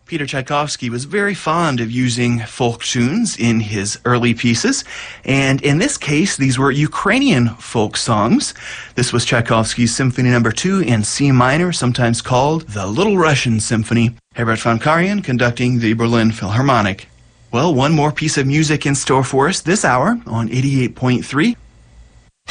Peter Tchaikovsky was very fond of using folk tunes in his early pieces, and in this case, these were Ukrainian folk songs. This was Tchaikovsky's Symphony No. 2 in C minor, sometimes called the Little Russian Symphony. Herbert von Karajan conducting the Berlin Philharmonic. Well, one more piece of music in store for us this hour on 88.3